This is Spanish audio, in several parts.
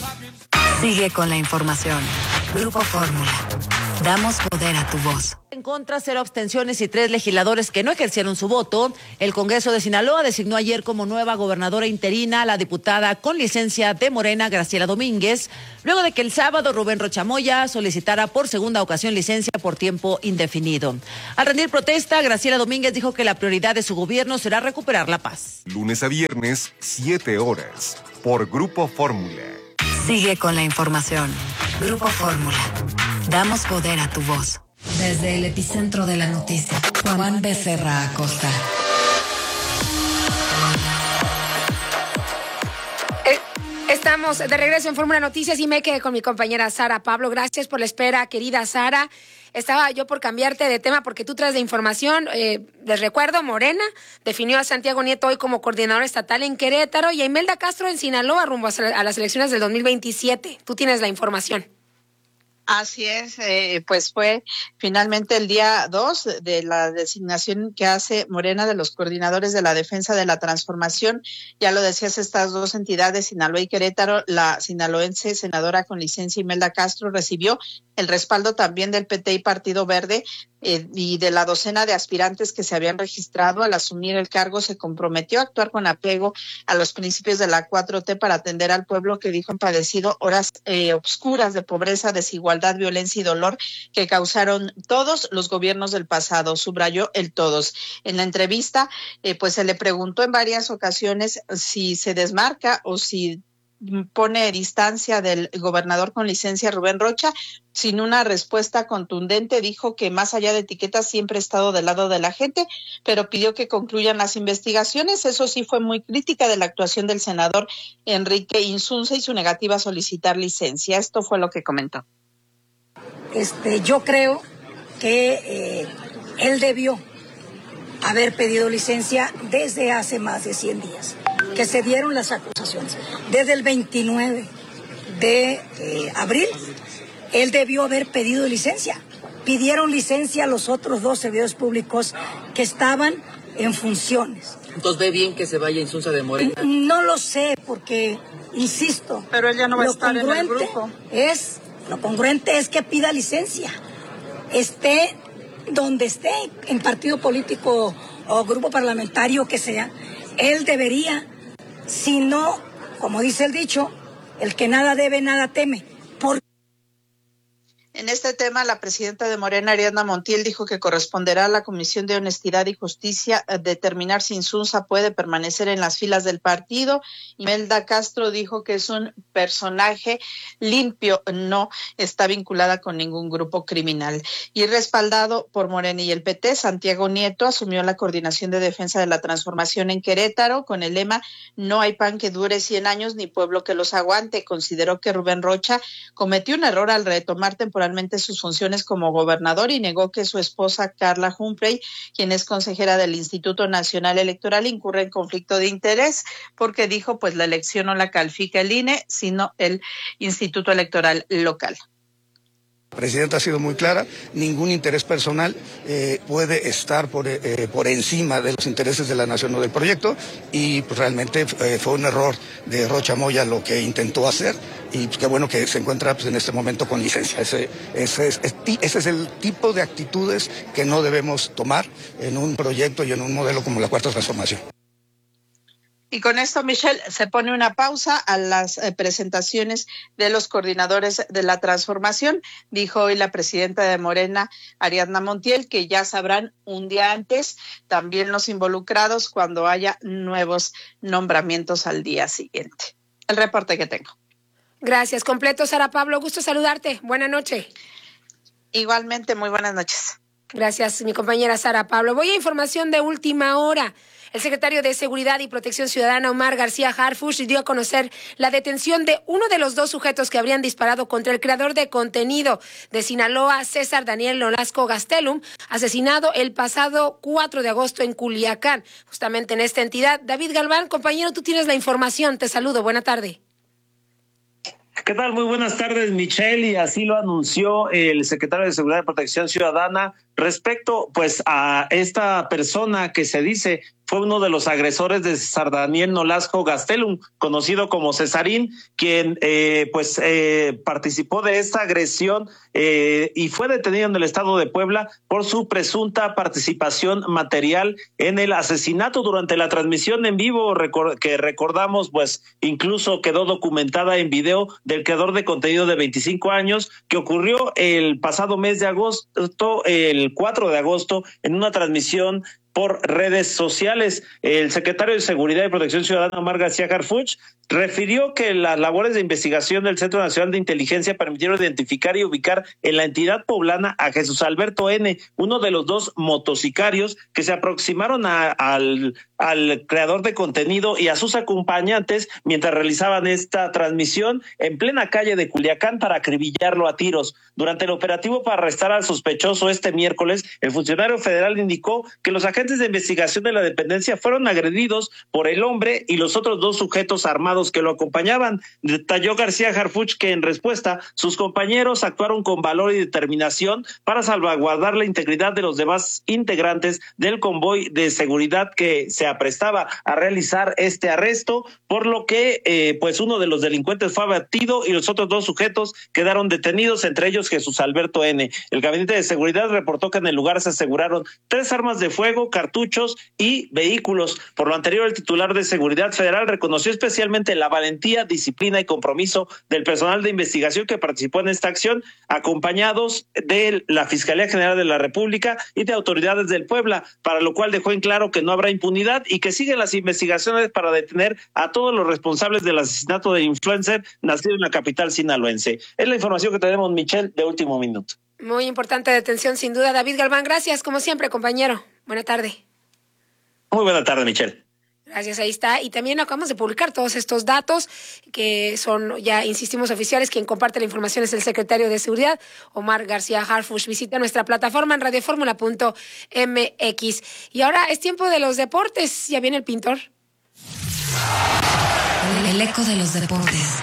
Sigue con la información. Grupo Fórmula. Damos poder a tu voz. En contra, 0 abstenciones y 3 legisladores que no ejercieron su voto. El Congreso de Sinaloa designó ayer como nueva gobernadora interina a la diputada con licencia de Morena, Graciela Domínguez, luego de que el sábado Rubén Rocha Moya solicitara por segunda ocasión licencia por tiempo indefinido. Al rendir protesta, Graciela Domínguez dijo que la prioridad de su gobierno será recuperar la paz. Lunes a viernes, 7 horas, por Grupo Fórmula. Sigue con la información. Grupo Fórmula. Damos poder a tu voz. Desde el epicentro de la noticia, Juan Becerra Acosta. Estamos de regreso en Fórmula Noticias y me quedé con mi compañera Sara Pablo. Gracias por la espera, querida Sara. Estaba yo por cambiarte de tema porque tú traes de información. Les recuerdo, Morena definió a Santiago Nieto hoy como coordinador estatal en Querétaro y a Imelda Castro en Sinaloa rumbo a las elecciones del 2027. Tú tienes la información. Así es, pues fue finalmente el día 2 de la designación que hace Morena de los coordinadores de la defensa de la transformación. Ya lo decías, estas dos entidades, Sinaloa y Querétaro. La sinaloense senadora con licencia Imelda Castro recibió el respaldo también del PT y Partido Verde y de la docena de aspirantes que se habían registrado. Al asumir el cargo se comprometió a actuar con apego a los principios de la 4T para atender al pueblo que dijo han padecido horas oscuras de pobreza, desigualdad, violencia y dolor que causaron todos los gobiernos del pasado. Subrayó el todos. En la entrevista, pues se le preguntó en varias ocasiones si se desmarca o si pone distancia del gobernador con licencia Rubén Rocha. Sin una respuesta contundente, dijo que más allá de etiquetas siempre ha estado del lado de la gente, pero pidió que concluyan las investigaciones. Eso sí, fue muy crítica de la actuación del senador Enrique Insunza y su negativa a solicitar licencia. Esto fue lo que comentó. Yo creo que él debió haber pedido licencia desde hace más de 100 días, que se dieron las acusaciones. Desde el 29 de abril, él debió haber pedido licencia. Pidieron licencia a los otros 2 servidores públicos que estaban en funciones. Entonces, ¿ve bien que se vaya Insunza de Morena? No lo sé, porque, insisto, pero él ya no va a estar en el grupo. Lo congruente es que pida licencia. Esté donde esté, en partido político o grupo parlamentario que sea, él debería, si no, como dice el dicho, el que nada debe, nada teme. En este tema, la presidenta de Morena, Ariadna Montiel, dijo que corresponderá a la Comisión de Honestidad y Justicia determinar si Insunza puede permanecer en las filas del partido. Imelda Castro dijo que es un personaje limpio, no está vinculada con ningún grupo criminal. Y respaldado por Morena y el PT, Santiago Nieto asumió la coordinación de defensa de la transformación en Querétaro con el lema "No hay pan que dure 100 años ni pueblo que los aguante". Consideró que Rubén Rocha cometió un error al retomar temporalmente sus funciones como gobernador y negó que su esposa Carla Humphrey, quien es consejera del Instituto Nacional Electoral, incurre en conflicto de interés porque dijo pues la elección no la califica el INE, sino el Instituto Electoral local. La presidenta ha sido muy clara, ningún interés personal puede estar por encima de los intereses de la nación o del proyecto, y pues realmente fue un error de Rocha Moya lo que intentó hacer, y pues qué bueno que se encuentra pues en este momento con licencia. Ese es el tipo de actitudes que no debemos tomar en un proyecto y en un modelo como la Cuarta Transformación. Y con esto, Michelle, se pone una pausa a las presentaciones de los coordinadores de la transformación. Dijo hoy la presidenta de Morena, Ariadna Montiel, que ya sabrán un día antes también los involucrados cuando haya nuevos nombramientos al día siguiente. El reporte que tengo. Gracias. Completo, Sara Pablo. Gusto saludarte. Buenas noches. Igualmente, muy buenas noches. Gracias, mi compañera Sara Pablo. Voy a información de última hora. El secretario de Seguridad y Protección Ciudadana, Omar García Harfuch, dio a conocer la detención de uno de los 2 sujetos que habrían disparado contra el creador de contenido de Sinaloa, César Daniel Nolasco Gastelum, asesinado el pasado 4 de agosto en Culiacán, justamente en esta entidad. David Galván, compañero, tú tienes la información. Te saludo. Buena tarde. ¿Qué tal? Muy buenas tardes, Michelle, y así lo anunció el secretario de Seguridad y Protección Ciudadana respecto pues a esta persona que se dice fue uno de los agresores de César Daniel Nolasco Gastelum, conocido como Cesarín, quien participó de esta agresión y fue detenido en el estado de Puebla por su presunta participación material en el asesinato. Durante la transmisión en vivo que recordamos, pues incluso quedó documentada en video del creador de contenido de 25 años, que ocurrió el pasado mes de agosto, el 4 de agosto, en una transmisión por redes sociales. El secretario de Seguridad y Protección Ciudadana, Omar García Harfuch, refirió que las labores de investigación del Centro Nacional de Inteligencia permitieron identificar y ubicar en la entidad poblana a Jesús Alberto N., uno de los dos motosicarios que se aproximaron al creador de contenido y a sus acompañantes mientras realizaban esta transmisión en plena calle de Culiacán para acribillarlo a tiros. Durante el operativo para arrestar al sospechoso este miércoles, el funcionario federal indicó que los agentes de investigación de la dependencia fueron agredidos por el hombre y los otros dos sujetos armados que lo acompañaban. Detalló García Harfuch que en respuesta sus compañeros actuaron con valor y determinación para salvaguardar la integridad de los demás integrantes del convoy de seguridad que se aprestaba a realizar este arresto, por lo que uno de los delincuentes fue abatido y los otros dos sujetos quedaron detenidos, entre ellos Jesús Alberto N. El gabinete de seguridad reportó que en el lugar se aseguraron 3 armas de fuego, cartuchos y vehículos. Por lo anterior, el titular de Seguridad Federal reconoció especialmente la valentía, disciplina y compromiso del personal de investigación que participó en esta acción, acompañados de la Fiscalía General de la República y de autoridades del Puebla, para lo cual dejó en claro que no habrá impunidad y que siguen las investigaciones para detener a todos los responsables del asesinato del influencer nacido en la capital sinaloense. Es la información que tenemos, Michelle, de último minuto. Muy importante detención, sin duda. David Galván, gracias, como siempre, compañero. Buena tarde. Muy buena tarde, Michelle. Gracias, ahí está. Y también acabamos de publicar todos estos datos que son, ya insistimos, oficiales. Quien comparte la información es el secretario de Seguridad, Omar García Harfuch. Visita nuestra plataforma en radioformula.mx. Y ahora es tiempo de los deportes. Ya viene el pintor. El eco de los deportes.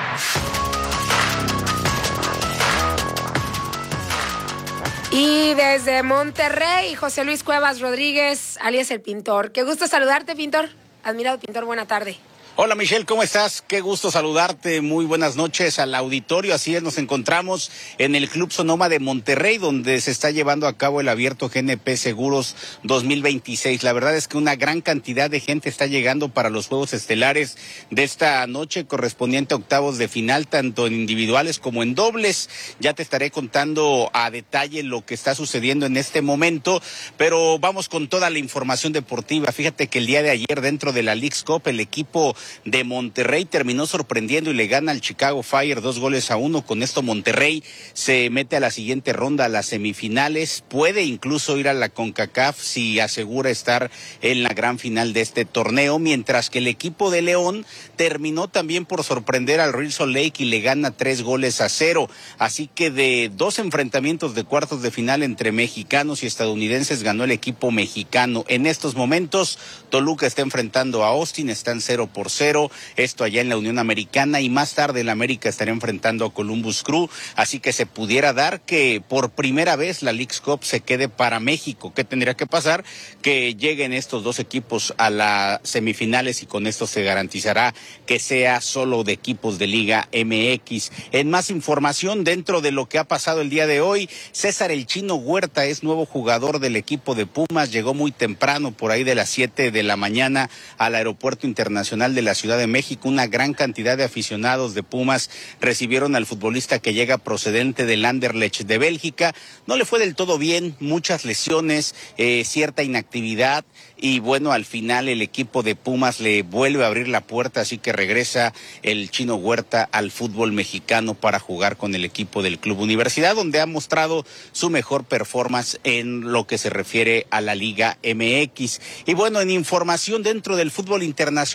Y desde Monterrey, José Luis Cuevas Rodríguez, alias El Pintor. Qué gusto saludarte, Pintor. Admirado Pintor, buena tarde. Hola Michelle, ¿cómo estás? Qué gusto saludarte, muy buenas noches al auditorio. Así es, nos encontramos en el Club Sonoma de Monterrey, donde se está llevando a cabo el Abierto GNP Seguros 2026. La verdad es que una gran cantidad de gente está llegando para los juegos estelares de esta noche, correspondiente a octavos de final, tanto en individuales como en dobles. Ya te estaré contando a detalle lo que está sucediendo en este momento, pero vamos con toda la información deportiva. Fíjate que el día de ayer, dentro de la Leagues Cup, el equipo de Monterrey terminó sorprendiendo y le gana al Chicago Fire 2-1. Con esto Monterrey se mete a la siguiente ronda, a las semifinales, puede incluso ir a la CONCACAF si asegura estar en la gran final de este torneo, mientras que el equipo de León terminó también por sorprender al Real Salt Lake y le gana 3-0. Así que de 2 enfrentamientos de cuartos de final entre mexicanos y estadounidenses, ganó el equipo mexicano. En estos momentos Toluca está enfrentando a Austin, están 0-0, esto allá en la Unión Americana, y más tarde el América estaría enfrentando a Columbus Crew, así que se pudiera dar que por primera vez la Leagues Cup se quede para México. ¿Qué tendría que pasar? Que lleguen estos dos equipos a las semifinales y con esto se garantizará que sea solo de equipos de Liga MX. En más información, dentro de lo que ha pasado el día de hoy, César El Chino Huerta es nuevo jugador del equipo de Pumas, llegó muy temprano, por ahí de las 7 de la mañana al Aeropuerto Internacional de la Ciudad de México. Una gran cantidad de aficionados de Pumas recibieron al futbolista que llega procedente del Anderlecht de Bélgica. No le fue del todo bien, muchas lesiones, cierta inactividad, y bueno, al final el equipo de Pumas le vuelve a abrir la puerta, así que regresa el Chino Huerta al fútbol mexicano para jugar con el equipo del Club Universidad, donde ha mostrado su mejor performance en lo que se refiere a la Liga MX. Y bueno, en información dentro del fútbol internacional, el Real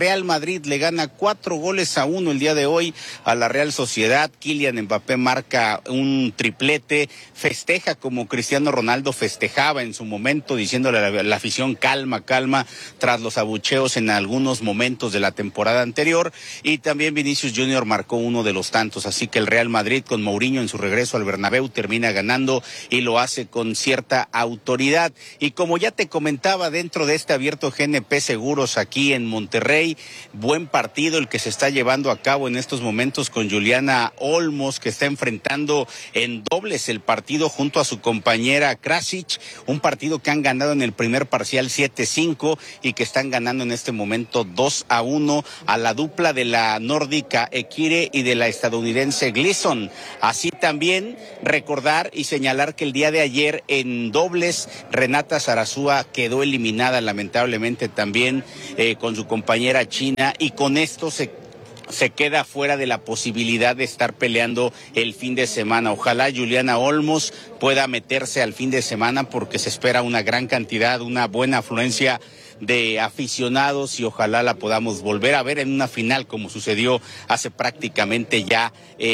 Real Madrid le gana 4-1 el día de hoy a la Real Sociedad. Kylian Mbappé marca un triplete, festeja como Cristiano Ronaldo festejaba en su momento, diciéndole a la afición calma, tras los abucheos en algunos momentos de la temporada anterior, y también Vinicius Junior marcó uno de los tantos, así que el Real Madrid con Mourinho en su regreso al Bernabéu termina ganando y lo hace con cierta autoridad. Y como ya te comentaba, dentro de este abierto GNP Seguros aquí en Monterrey, buen partido el que se está llevando a cabo en estos momentos con Juliana Olmos, que está enfrentando en dobles el partido junto a su compañera Krasic, un partido que han ganado en el primer parcial 7-5 y que están ganando en este momento 2-1 a la dupla de la nórdica Ekire y de la estadounidense Gleason. Así también recordar y señalar que el día de ayer en dobles Renata Zarazúa quedó eliminada lamentablemente también con su compañera china, y con esto se queda fuera de la posibilidad de estar peleando el fin de semana. Ojalá Juliana Olmos pueda meterse al fin de semana porque se espera una gran cantidad, una buena afluencia de aficionados, y ojalá la podamos volver a ver en una final como sucedió hace prácticamente ya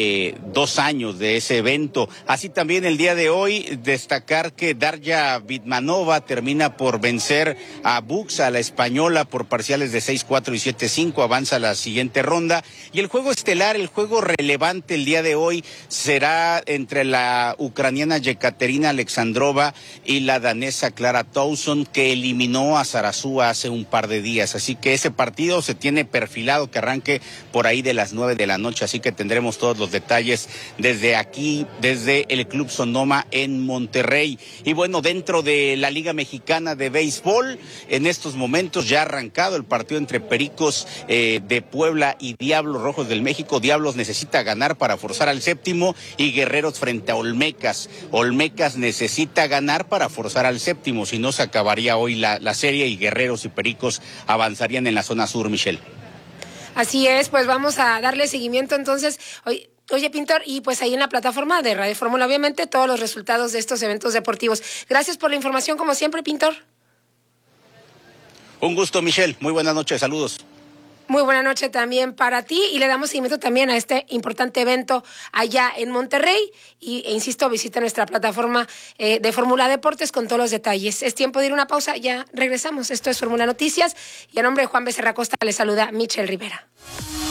2 años de ese evento. Así también el día de hoy destacar que Darya Vidmanova termina por vencer a Buxa, la española, por parciales de 6-4 y 7-5, avanza a la siguiente ronda, y el juego estelar, el juego relevante el día de hoy será entre la ucraniana Yekaterina Alexandrova y la danesa Clara Towson, que eliminó a Zarazúa hace un par de días, así que ese partido se tiene perfilado que arranque por ahí de las 9 de la noche, así que tendremos todos los detalles desde aquí, desde el Club Sonoma en Monterrey. Y bueno, dentro de la Liga Mexicana de Béisbol, en estos momentos ya ha arrancado el partido entre Pericos de Puebla y Diablos Rojos del México. Diablos necesita ganar para forzar al séptimo, y Guerreros frente a Olmecas. Olmecas necesita ganar para forzar al séptimo, si no se acabaría hoy la serie y Guerreros y Pericos avanzarían en la zona sur, Michelle. Así es, pues vamos a darle seguimiento entonces. Oye, Pintor, y pues ahí en la plataforma de Radio Fórmula, obviamente, todos los resultados de estos eventos deportivos. Gracias por la información, como siempre, Pintor. Un gusto, Michelle. Muy buenas noches, saludos. Muy buena noche también para ti, y le damos seguimiento también a este importante evento allá en Monterrey, e insisto, visita nuestra plataforma de Fórmula Deportes con todos los detalles. Es tiempo de ir a una pausa, ya regresamos. Esto es Fórmula Noticias, y a nombre de Juan Becerra Costa le saluda Michelle Rivera.